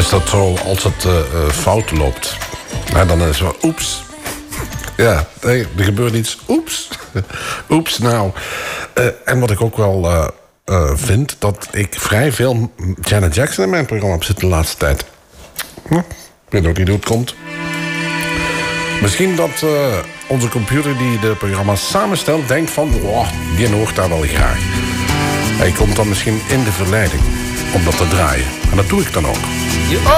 is dat zo als het fout loopt. Nou, dan is het wel oeps. Ja, nee, er gebeurt iets. Oeps. Oeps, nou. En wat ik ook wel vind... dat ik vrij veel Janet Jackson in mijn programma heb zitten de laatste tijd. Ik weet ook niet hoe het komt. Misschien dat onze computer die de programma's samenstelt... denkt van, wow, die hoort daar wel graag. Hij komt dan misschien in de verleiding om dat te draaien. En dat doe ik dan ook.